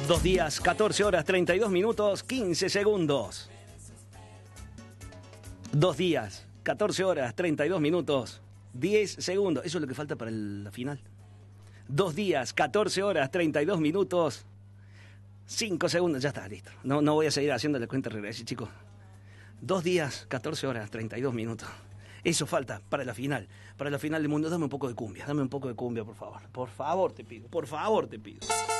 2 días, 14 horas, 32 minutos, 15 segundos. 2 días, 14 horas, 32 minutos, 10 segundos. Eso es lo que falta para la final. 2 días, 14 horas, 32 minutos, 5 segundos. Ya está, listo. No voy a seguir haciendo la cuenta regresiva, chicos. 2 días, 14 horas, 32 minutos. Eso falta para la final. Para la final del mundo. Dame un poco de cumbia, por favor. Por favor te pido.